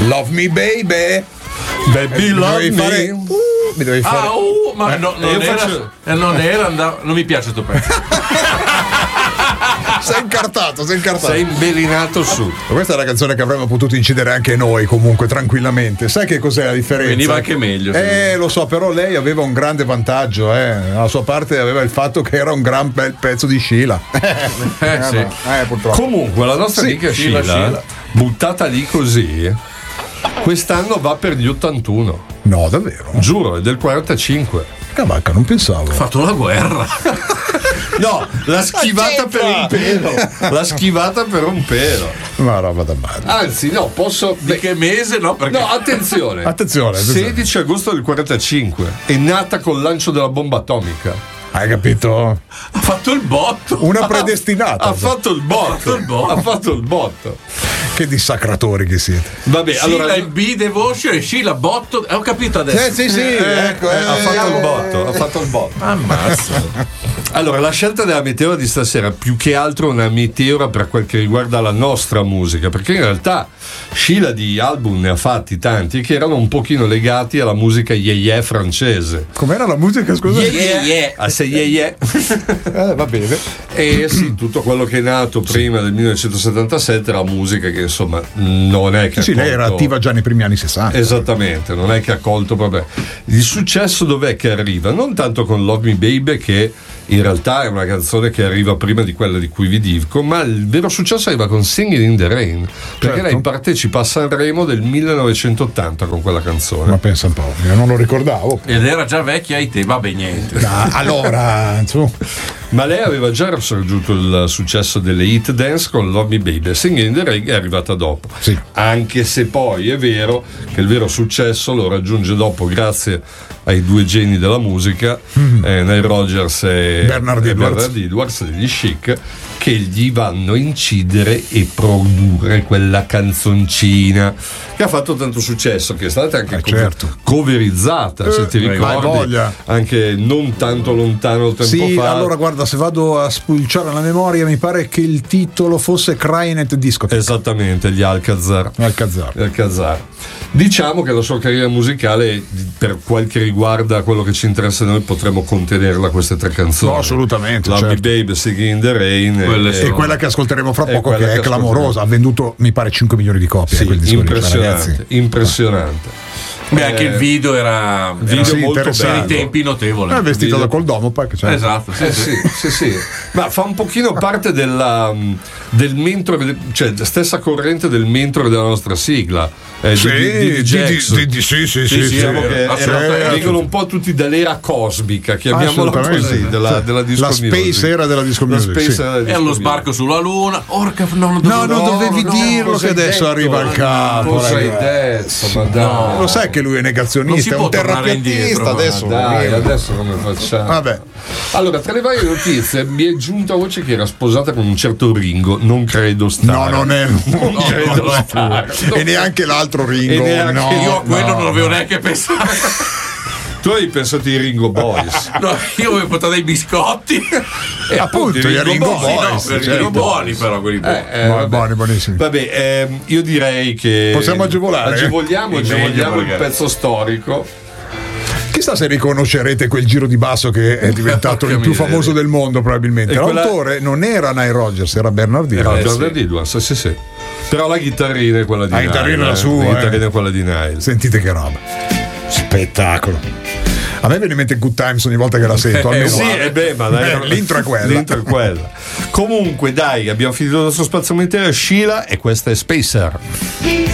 Love me baby. Baby love me. Mi dovevi fare. Ma non mi piace sto pezzo. Sei incartato. Sei imbelinato su. Questa è la canzone che avremmo potuto incidere anche noi, comunque, tranquillamente. Sai che cos'è la differenza? Veniva anche meglio. Lo so, però lei aveva un grande vantaggio, Dalla sua parte aveva il fatto che era un gran bel pezzo di Sheila. Sì. Purtroppo. Comunque, la nostra amica Sheila, buttata lì così, quest'anno va per gli 81. No, davvero? Giuro, è del 45. Cavacca, non pensavo. Ha fatto la guerra. No, l'ha schivata per un pelo. L'ha schivata per un pelo. Una roba da male. Anzi, no, posso. Di che mese? No, perché. No, attenzione. Attenzione. 16 agosto del 45. È nata col lancio della bomba atomica. Hai capito? Ha fatto il botto. Una predestinata. Ha fatto il botto. Che dissacratori che siete. Vabbè, Sheila allora. in B Devotion e Sheila botto. Ho capito adesso. Sì, ecco. Ha fatto il botto. Ammazza. Allora, la scelta della meteora di stasera più che altro una meteora per quel che riguarda la nostra musica, perché in realtà Sheila di album ne ha fatti tanti che erano un pochino legati alla musica yeye francese. Com'era la musica, scusa? Ah, sei yeye. Va bene. E sì, tutto quello che è nato prima del 1977 era musica che insomma non è che Sì, lei era attiva già nei primi anni 60. Esattamente, non è che ha colto proprio. Il successo dov'è che arriva? Non tanto con Love Me Baby, che in realtà è una canzone che arriva prima di quella di cui vi dico, ma il vero successo arriva con Singing in the Rain, perché lei partecipa a Sanremo del 1980 con quella canzone. Ma pensa un po', io non lo ricordavo. Ed era già vecchia ai te, vabbè, niente. Allora, Ma lei aveva già raggiunto il successo delle hit dance con Love Me Baby. Singing in the Rain è arrivata dopo. Sì. Anche se poi è vero che il vero successo lo raggiunge dopo grazie ai due geni della musica, Nile Rodgers e Bernard Edwards degli Chic, che gli vanno a incidere e produrre quella canzoncina che ha fatto tanto successo, che è stata anche coverizzata, se ti ricordi, anche non tanto lontano tempo fa. Allora guarda, se vado a spulciare la memoria mi pare che il titolo fosse Crying at Disco. Esattamente, gli Alcazar. Diciamo che la sua carriera musicale, per quel che riguarda quello che ci interessa a noi, potremmo contenerla queste tre canzoni. No, assolutamente. Love Me Baby, Singing in the Rain e quella che ascolteremo fra poco, che è clamorosa. Ha venduto mi pare 5 milioni di copie. Sì, quel disco impressionante. Beh, anche il video era molto per i tempi notevole. È vestito da col Domopac, cioè. Esatto, sì. Ma fa un pochino parte del mentore, cioè stessa corrente del mentore della nostra sigla. Sì, diciamo che vengono un po' tutti dall'era cosmica, chiamiamola così, della disco music. La space era della disco music. E allo sbarco sulla luna. Non dovevi dirlo che adesso arriva il capo. Cosa hai detto? Ma dai. Lo sai che lui è negazionista, è un terrapiattista. Adesso come facciamo? Vabbè. Allora, tra le varie notizie mi è giunta voce che era sposata con un certo Ringo. Non credo stare. No, non credo stare. E neanche l'altro Ringo. Io a quello non avevo neanche pensato. Tu hai pensato ai Ringo Boys? No, io avevo portato dei biscotti. E appunto i Ringo Boys. Erano buoni, però quelli buonissimi. Vabbè, io direi che possiamo agevolare. Agevoliamo il pezzo storico. Chissà se riconoscerete quel giro di basso che è diventato il più famoso del mondo, probabilmente. L'autore non era Nile Rodgers, era Bernard Edwards. Sì. Però la chitarrina è quella di Nile. La chitarrina è quella di Nile. Sentite che roba. Spettacolo. A me viene in mente Good Times ogni volta che la sento. Ma l'intro è quella. Comunque, dai, abbiamo finito il nostro spazio meteoro. Sheila, e questa è Spacer.